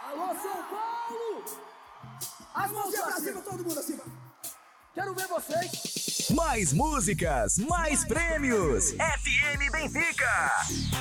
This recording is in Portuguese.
Alô, São Paulo! As mãozinhas pra cima, todo mundo acima. Quero ver vocês. Mais músicas, mais prêmios. FM Benfica.